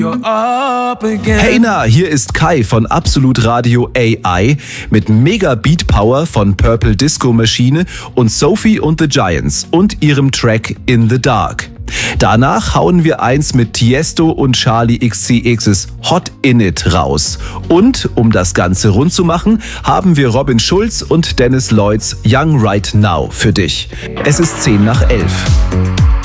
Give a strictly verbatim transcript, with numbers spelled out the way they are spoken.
Hey na, hier ist Kai von Absolut Radio A I mit Mega Beat Power von Purple Disco Maschine und Sophie und the Giants und ihrem Track In the Dark. Danach hauen wir eins mit Tiesto und Charlie X C X's Hot In It raus. Und um das Ganze rund zu machen, haben wir Robin Schulz und Dennis Lloyds Young Right Now für dich. Es ist zehn nach elf.